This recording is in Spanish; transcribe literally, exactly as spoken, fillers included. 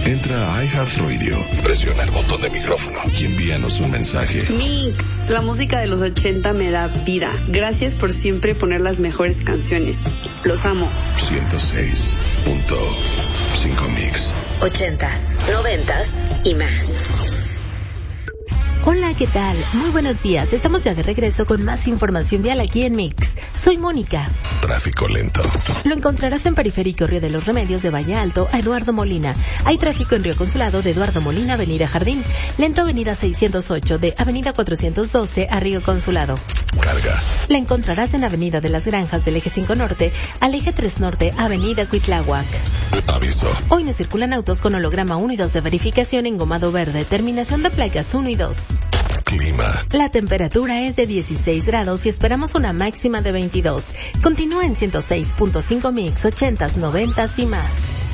Entra a iHeartRadio, presiona el botón de micrófono y envíanos un mensaje. Mix, la música de los ochenta me da vida. Gracias por siempre poner las mejores canciones. Los amo. ciento seis punto cinco Mix. Ochentas, noventas y más. Hola, ¿qué tal? Muy buenos días. Estamos ya de regreso con más información vial aquí en Mix. Soy Mónica. Tráfico lento. Lo encontrarás en Periférico Río de los Remedios de Valle Alto a Eduardo Molina. Hay tráfico en Río Consulado de Eduardo Molina, Avenida Jardín. Lento Avenida seiscientos ocho de Avenida cuatrocientos doce a Río Consulado. Carga. La encontrarás en Avenida de las Granjas del Eje cinco Norte al Eje tres Norte, Avenida Cuitláhuac. Aviso. Hoy no circulan autos con holograma uno y dos de verificación engomado verde, terminación de placas uno y dos. Clima. La temperatura es de dieciséis grados y esperamos una máxima de veintidós. Continúa en ciento seis punto cinco Mix, ochentas, noventas y más.